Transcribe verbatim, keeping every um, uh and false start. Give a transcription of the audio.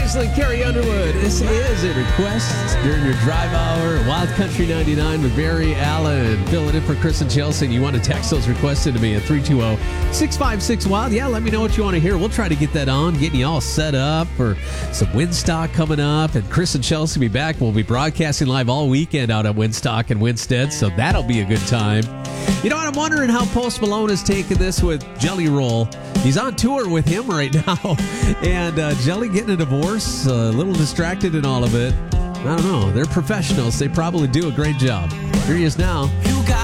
Paisley, Carrie Underwood. This is a request during your drive hour. Wild Country ninety-nine with Barry Allen. Filling in for Chris and Chelsea. And you want to text those requests into me at three two zero, six five six, wild. Yeah, let me know what you want to hear. We'll try to get that on, getting you all set up for some Winstock coming up. And Chris and Chelsea will be back. We'll be broadcasting live all weekend out at Winstock and Winstead, so that'll be a good time. You know what? I'm wondering how Post Malone is taking this with Jelly Roll. He's on tour with him right now. And uh, Jelly getting a divorce, a little distracted in all of it. I don't know. They're professionals. They probably do a great job. Here he is now.